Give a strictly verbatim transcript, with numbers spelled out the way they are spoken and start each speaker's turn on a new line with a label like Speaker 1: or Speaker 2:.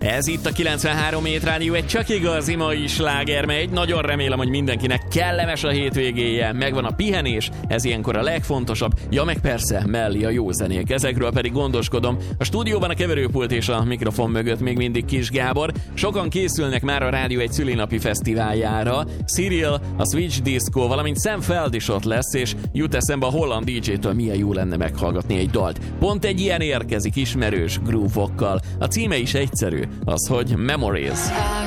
Speaker 1: Ez itt a kilencvenhárom Hét Rádió, egy csak igazi mai sláger megy. Nagyon remélem, hogy mindenkinek kellemes a hétvégéje, megvan a pihenés, ez ilyenkor a legfontosabb. Ja, meg persze, mellé a jó zenék, ezekről pedig gondoskodom. A stúdióban a keverőpult és a mikrofon mögött még mindig Kis Gábor. Sokan készülnek már a rádió egy szülinapi fesztiváljára. Cyril, a Switch Disco, valamint Sam Feld is ott lesz, és jut eszembe a holland dé dzsé-től milyen jó lenne meghallgatni egy dalt. Pont egy ilyen érkezik ismerős groove-okkal. A címe is egyszerű, az, hogy Memories.